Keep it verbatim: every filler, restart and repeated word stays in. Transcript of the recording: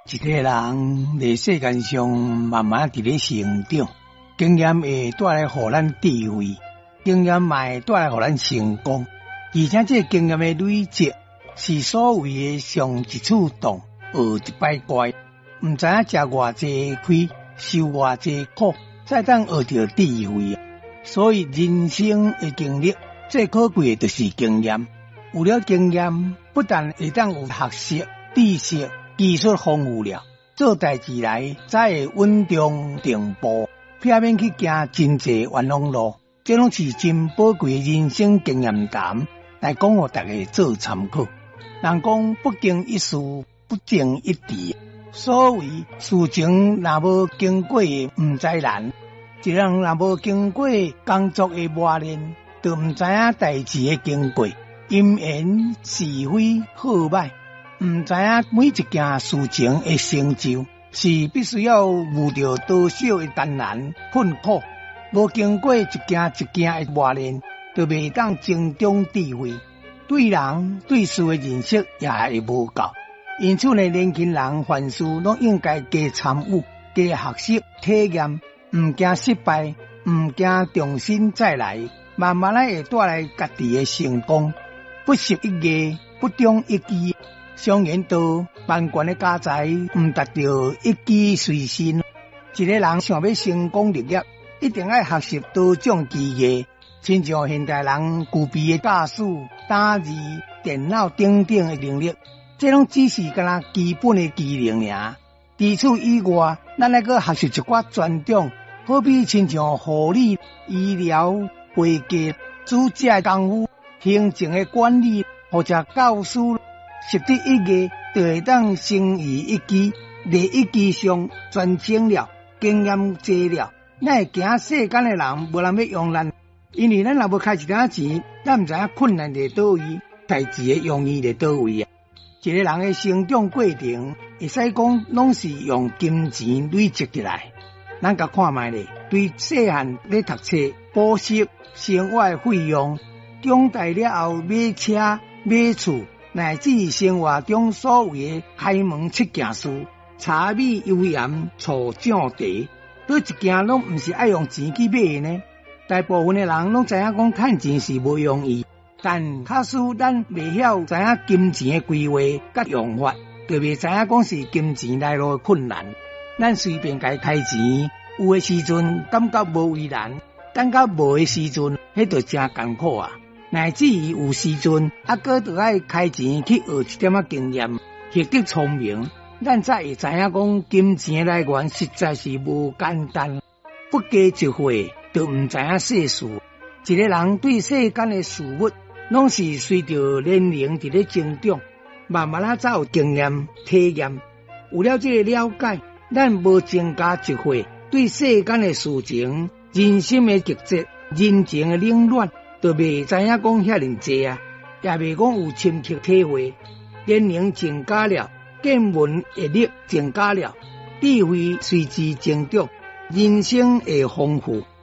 一个人在世间上慢慢伫咧成长，经验会带来互咱智慧，经验嘛会带来互咱成功，而且这经验的累积是所谓的上一次当，学一摆乖，唔知影食偌济亏，受偌济苦，再当学到智慧。所以人生的经历最可贵的就是经验。有了经验，不但会当有学识、知识、技术丰富了，做代志来才会稳中定步，避免去行真济冤枉路。这拢是真宝贵的人生经验谈，来讲互大家做参考。人讲不经一事，不经一智，所谓事情若无经过的唔知难，一个人若无经过工作的磨练，就唔知影代志的经过。因缘是非好歹，唔知影每一件事情的成就，是必须要遇到多少的艰难困苦，无经过一件一件的磨练，就未当增长智慧。对人对事的认识也会无够，因此呢，年轻人凡事拢应该加参与、加学习、体验，唔惊失败，唔惊重新再来，慢慢来会带来家己的成功。不识一艺，不忠一智。常言道，万贯的家财唔达到一技随身。一个人想要成功立业，一定要学习多种技艺，亲像现代人具备的驾驶、打字、电脑等等的能力，这种只是干那基本的技能尔。除此以外，咱还阁学习一寡专长，好比亲像护理、医疗、会计、煮食的功夫。行政的管理或者教师，识得一艺就会当生于一技，在一技上专精了，经验多了，咱会惊世间的人无人要用咱，因为咱若无开一点钱，咱唔知影困难在倒位，代志的容易在倒位啊。一个人的成长过程，会使讲拢是用金钱累积起来。咱甲看卖咧，对细汉咧读册、补习、生活的费用。长大了后，买车、买厝，乃至生活中所有的开门七件事，柴米油盐醋酱茶，每一件拢唔是爱用钱去买的呢。大部分的人拢知影讲趁钱是无容易，但假使咱未晓知影金钱的规划甲用法，就未知影讲是金钱来路的困难。咱随便该开钱，有的时阵感觉无为难，感觉无的时阵，迄就真艰苦啊。乃至于有时阵，啊，哥就爱开钱去学一点仔经验，学得聪明，咱才会知影讲金钱来源实在是无简单。不加一会，就唔知影世事。一个人对世间的事物，拢是随着年龄伫咧增长，慢慢啊才有经验体验。有了这个了解，咱无增加一会，对世间的事情、人心的抉择、人情的冷暖。都未知影讲遐尼济啊，也未讲有深刻体会。年龄增加了，见闻阅历增加了，智慧随之增长，人生会丰富。